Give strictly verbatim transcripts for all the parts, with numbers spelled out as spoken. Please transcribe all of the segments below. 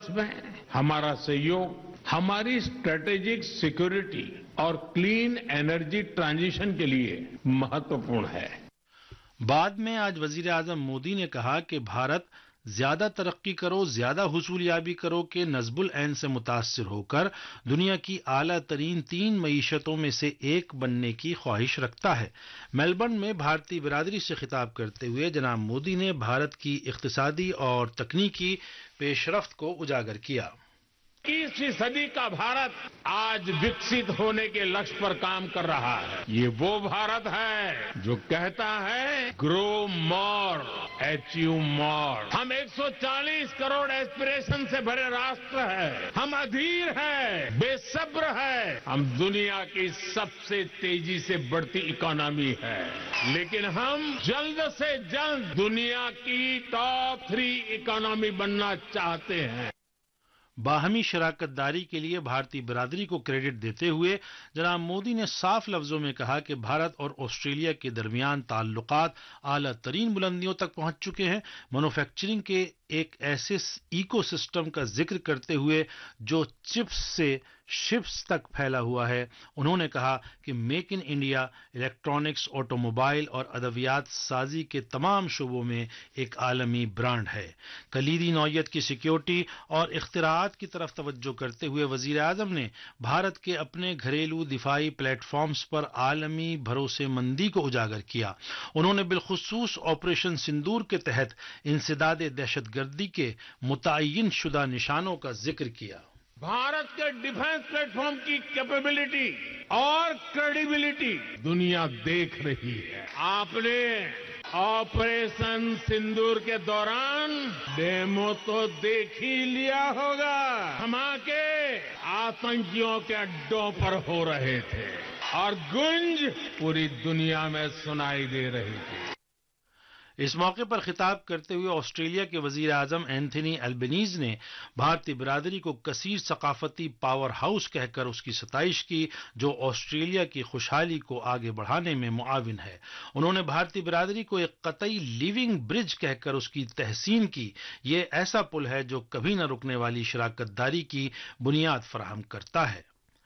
में हमारा सहयोग हमारी स्ट्रेटेजिक सिक्योरिटी और क्लीन एनर्जी ट्रांजिशन के लिए महत्वपूर्ण है। बाद में आज वजीर आजम मोदी ने कहा कि भारत ज्यादा तरक्की करो, ज्यादा हुसूलियाबी करो के नज़्बुल ऐन से मुतासिर होकर दुनिया की आला तरीन तीन मईशतों में से एक बनने की ख्वाहिश रखता है। मेलबर्न में भारतीय बिरादरी से खिताब करते हुए जनाब मोदी ने भारत की इख्तिसादी और तकनीकी पेशरफ्त को उजागर किया। इक्कीसवीं सदी का भारत आज विकसित होने के लक्ष्य पर काम कर रहा है। ये वो भारत है जो कहता है ग्रो मोर, अचीव मोर। हम एक सौ चालीस करोड़ एस्पिरेशन से भरे राष्ट्र है। हम अधीर है, बेसब्र है। हम दुनिया की सबसे तेजी से बढ़ती इकोनॉमी है, लेकिन हम जल्द से जल्द दुनिया की टॉप थ्री इकोनॉमी बनना चाहते हैं। बाहमी शराकत दारी के लिए भारतीय बिरादरी को क्रेडिट देते हुए जनाब मोदी ने साफ लफ्जों में कहा कि भारत और ऑस्ट्रेलिया के दरमियान ताल्लुकात आला तरीन बुलंदियों तक पहुंच चुके हैं। मैन्युफैक्चरिंग के एक ऐसे इकोसिस्टम का जिक्र करते हुए जो चिप्स से शिप्स तक फैला हुआ है, उन्होंने कहा कि make in India electronics, automobile और अदवियात साजी के तमाम शोबों में एक आलमी ब्रांड है। कलीदी नौयत की सिक्योरिटी और इख्तिराआत की तरफ तवज्जो करते हुए वजीर आजम ने भारत के अपने घरेलू दिफाई प्लेटफॉर्म्स पर आलमी भरोसेमंदी को उजागर किया। उन्होंने बिलखुसूस ऑपरेशन सिंदूर के तहत इंसदाद दहशतगर्दी के मुतय्यन शुदा निशानों का जिक्र किया। भारत के डिफेंस प्लेटफॉर्म की कैपेबिलिटी और क्रेडिबिलिटी दुनिया देख रही है। आपने ऑपरेशन सिंदूर के दौरान डेमो तो देख ही लिया होगा। धमाके आतंकियों के अड्डों पर हो रहे थे और गूंज पूरी दुनिया में सुनाई दे रही थी। इस मौके पर खिताब करते हुए ऑस्ट्रेलिया के वजीर आजम एंथनी अल्बनीज ने भारतीय बिरादरी को कसीर सकाफती पावर हाउस कहकर उसकी सताइश की, जो ऑस्ट्रेलिया की खुशहाली को आगे बढ़ाने में मुआविन है। उन्होंने भारतीय बिरादरी को एक कतई लिविंग ब्रिज कहकर उसकी तहसीन की। ये ऐसा पुल है जो कभी न रुकने वाली शराकत दारी की बुनियाद फराहम करता है।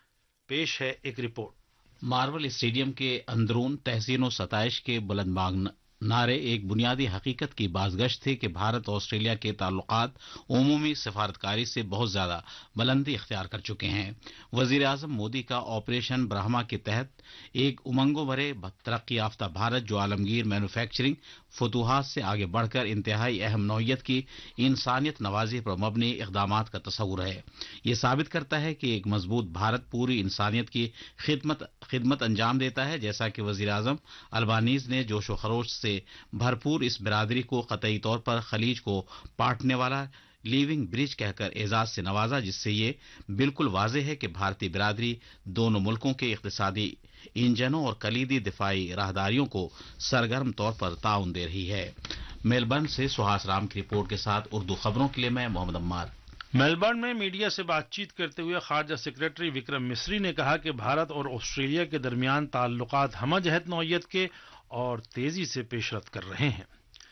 पेश है एक रिपोर्ट। मार्वल स्टेडियम के अंदरून तहसीन और सताइश के बुलंदबाग नारे एक बुनियादी हकीकत की बाज़गश्त थे कि भारत और ऑस्ट्रेलिया के ताल्लुकात उमूमी सफारतकारी से बहुत ज्यादा बुलंदी इख्तियार कर चुके हैं। वजीर आजम मोदी का ऑपरेशन ब्रह्मा के तहत एक उमंगों भरे तरक्की याफ्ता भारत जो आलमगीर मैन्युफैक्चरिंग फतूहात से आगे बढ़कर इंतहाई अहम नौयत की इंसानियत नवाजी पर मबनी इक़दामात का तस्वुर है। ये साबित करता है कि एक मजबूत भारत पूरी इंसानियत की खिदमत खिदमत अंजाम देता है। जैसा कि वजीर आजम अल्बानीज ने जोश व खरोश से भरपूर इस बिरादरी को कतई तौर पर खलीज को पाटने वाला लिविंग ब्रिज कहकर एजाज से नवाजा, जिससे ये बिल्कुल वाज़ेह है कि भारतीय बिरादरी दोनों मुल्कों के इक्तिसादी इंजनों और कलीदी दिफाई राहदारियों को सरगर्म तौर पर ताउन दे रही है। मेलबर्न से सुहास राम की रिपोर्ट के साथ उर्दू खबरों के लिए मैं मोहम्मद अम्मार। मेलबर्न में मीडिया से बातचीत करते हुए खारजा सेक्रेटरी विक्रम मिस्री ने कहा कि भारत और ऑस्ट्रेलिया के दरमियान ताल्लुकात हमजहत नौयत के और तेजी से पेशरफ्त कर रहे हैं।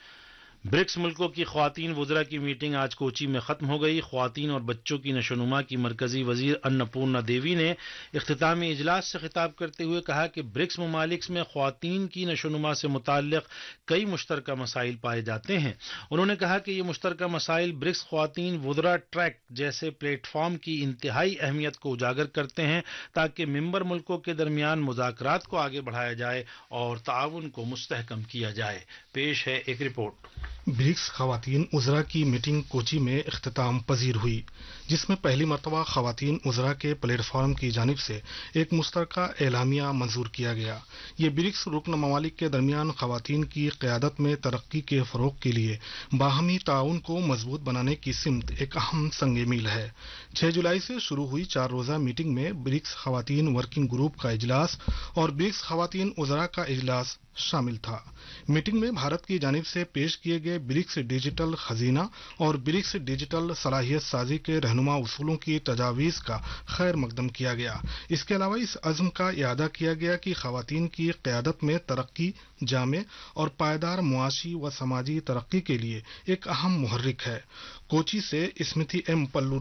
ब्रिक्स मुल्कों की ख्वातीन वुज़रा की मीटिंग आज कोची में खत्म हो गई। ख्वातीन और बच्चों की नशोनुमा की मरकजी वजीर अन्नपूर्णा देवी ने इख्तितामी इजलास से खिताब करते हुए कहा कि ब्रिक्स ममालिक में ख्वातीन की नशोनुमा से मुताल्लिक कई मुश्तरका मसाइल पाए जाते हैं। उन्होंने कहा कि ये मुश्तरका मसाइल ब्रिक्स ख्वातीन वुज़रा ट्रैक जैसे प्लेटफॉर्म की इंतहाई अहमियत को उजागर करते हैं ताकि मेंबर मुल्कों के दरमियान मुज़ाकरात को आगे बढ़ाया जाए और ताउन को मुस्तहकम किया जाए। पेश है एक रिपोर्ट। ब्रिक्स खवातीन उज़रा की मीटिंग कोची में इख्तिताम पजीर हुई, जिसमें पहली मरतबा खवातीन उज़रा के प्लेटफॉर्म की जानिब से एक मुश्तरका एलामिया मंजूर किया गया। ये ब्रिक्स रुकन ममालिक के दरमियान खवातीन की क़यादत में तरक्की के फ़रोग़ के लिए बाहमी ताउन को मजबूत बनाने की सिमत एक अहम संग मील है। छह जुलाई से शुरू हुई चार रोज़ा मीटिंग में ब्रिक्स खवातीन वर्किंग ग्रुप का इजलास और ब्रिक्स खवातीन उज़रा का इजलास شامل تھا۔ میٹنگ میں بھارت کی جانب سے پیش کیے گئے برکس ڈیجیٹل خزینہ اور برکس ڈیجیٹل صلاحیت سازی کے رہنما اصولوں کی تجاویز کا خیر مقدم کیا گیا۔ اس کے علاوہ اس عزم کا اعادہ کیا گیا کہ خواتین کی قیادت میں ترقی جامع اور پائیدار معاشی و سماجی ترقی کے لیے ایک اہم محرک ہے۔ کوچی سے اسمرتی ایم پلو